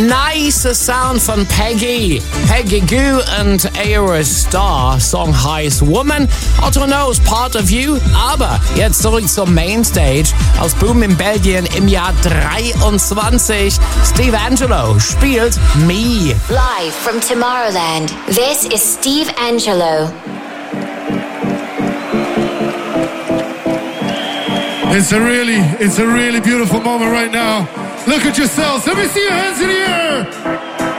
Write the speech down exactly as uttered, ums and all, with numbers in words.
Nice Sound von Peggy. Peggy Gou und Aerostar. Song heißt Woman. Otto Knows, Part of You. Aber jetzt zurück zur Mainstage. Aus Boom in Belgien im Jahr dreiundzwanzig. Steve Angello spielt Me. Live from Tomorrowland. This is Steve Angello. It's a really, it's a really beautiful moment right now. Look at yourselves. Let me see your hands in the air.